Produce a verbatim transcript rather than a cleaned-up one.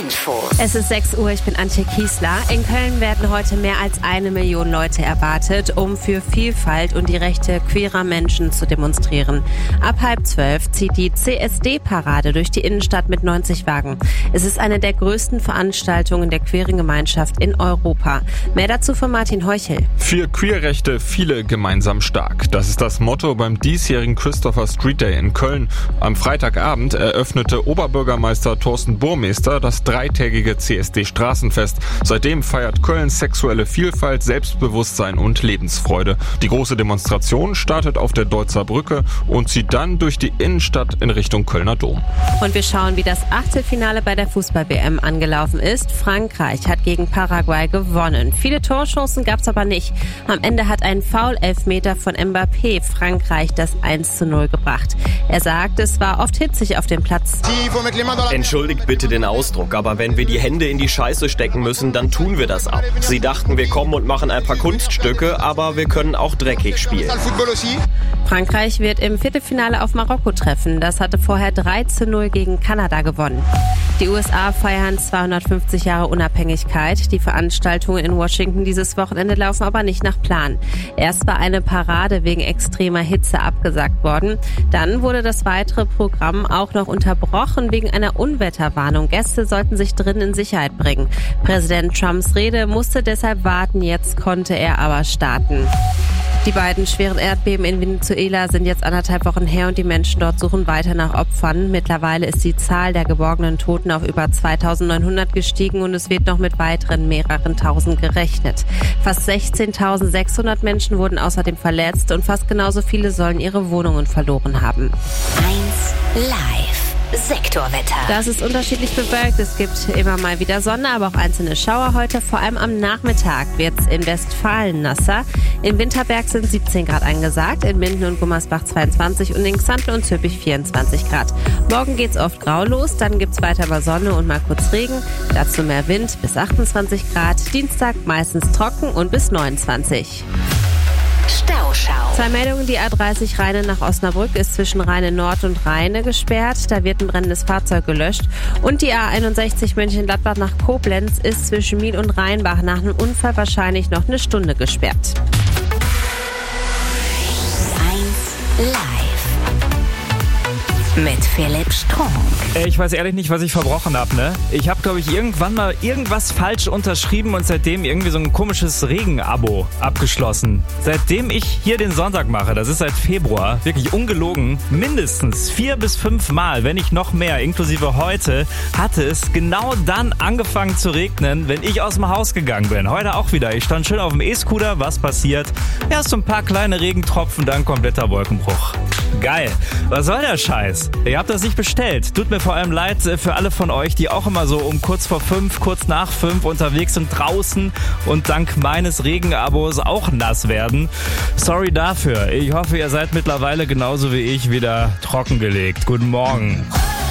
Infos. Es ist sechs Uhr, ich bin Antje Kiesler. In Köln werden heute mehr als eine Million Leute erwartet, um für Vielfalt und die Rechte queerer Menschen zu demonstrieren. Ab halb zwölf zieht die C S D-Parade durch die Innenstadt mit neunzig Wagen. Es ist eine der größten Veranstaltungen der queeren Gemeinschaft in Europa. Mehr dazu von Martin Heuchel. Für Queerrechte viele gemeinsam stark. Das ist das Motto beim diesjährigen Christopher Street Day in Köln. Am Freitagabend eröffnete Oberbürgermeister Thorsten Burmester das dreitägige C S D-Straßenfest. Seitdem feiert Köln sexuelle Vielfalt, Selbstbewusstsein und Lebensfreude. Die große Demonstration startet auf der Deutzer Brücke und zieht dann durch die Innenstadt in Richtung Kölner Dom. Und wir schauen, wie das Achtelfinale bei der Fußball-W M angelaufen ist. Frankreich hat gegen Paraguay gewonnen. Viele Torchancen gab es aber nicht. Am Ende hat ein Foul-Elfmeter von Mbappé Frankreich das eins zu null gebracht. Er sagt, es war oft hitzig auf dem Platz. Entschuldigt bitte den Ausdruck, aber wenn wir die Hände in die Scheiße stecken müssen, dann tun wir das ab. Sie dachten, wir kommen und machen ein paar Kunststücke, aber wir können auch dreckig spielen. Frankreich wird im Viertelfinale auf Marokko treffen. Das hatte vorher drei zu null gegen Kanada gewonnen. Die U S A feiern zweihundertfünfzig Jahre Unabhängigkeit. Die Veranstaltungen in Washington dieses Wochenende laufen aber nicht nach Plan. Erst war eine Parade wegen extremer Hitze abgesagt worden. Dann wurde das weitere Programm auch noch unterbrochen wegen einer Unwetterwarnung. Gäste sollten sich drin in Sicherheit bringen. Präsident Trumps Rede musste deshalb warten. Jetzt konnte er aber starten. Die beiden schweren Erdbeben in Venezuela sind jetzt anderthalb Wochen her und die Menschen dort suchen weiter nach Opfern. Mittlerweile ist die Zahl der geborgenen Toten auf über zweitausendneunhundert gestiegen und es wird noch mit weiteren mehreren tausend gerechnet. Fast sechzehntausendsechshundert Menschen wurden außerdem verletzt und fast genauso viele sollen ihre Wohnungen verloren haben. eins Live. Sektorwetter. Das ist unterschiedlich bewölkt. Es gibt immer mal wieder Sonne, aber auch einzelne Schauer heute. Vor allem am Nachmittag wird es in Westfalen nasser. In Winterberg sind siebzehn Grad angesagt, in Minden und Gummersbach zweiundzwanzig und in Xanten und Zülpich vierundzwanzig Grad. Morgen geht's oft grau los, dann gibt's weiter mal Sonne und mal kurz Regen. Dazu mehr Wind bis achtundzwanzig Grad. Dienstag meistens trocken und bis neunundzwanzig. Stauschau. Zwei Meldungen, die A dreißig Rheine nach Osnabrück ist zwischen Rheine Nord und Rheine gesperrt. Da wird ein brennendes Fahrzeug gelöscht. Und die A einundsechzig Mönchengladbach nach Koblenz ist zwischen Miel und Rheinbach nach einem Unfall wahrscheinlich noch eine Stunde gesperrt. eins Live. Mit Philipp Strunk. Ich weiß ehrlich nicht, was ich verbrochen habe, ne? Ich habe, glaube ich, irgendwann mal irgendwas falsch unterschrieben und seitdem irgendwie so ein komisches Regen-Abo abgeschlossen. Seitdem ich hier den Sonntag mache, das ist seit Februar, wirklich ungelogen, mindestens vier bis fünf Mal, wenn nicht noch mehr, inklusive heute, hatte es genau dann angefangen zu regnen, wenn ich aus dem Haus gegangen bin. Heute auch wieder. Ich stand schön auf dem E-Scooter, was passiert? Erst so ein paar kleine Regentropfen, dann kompletter Wolkenbruch. Geil. Was soll der Scheiß? Ihr habt das nicht bestellt. Tut mir vor allem leid für alle von euch, die auch immer so um kurz vor fünf, kurz nach fünf unterwegs sind draußen und dank meines Regenabos auch nass werden. Sorry dafür. Ich hoffe, ihr seid mittlerweile genauso wie ich wieder trockengelegt. Guten Morgen.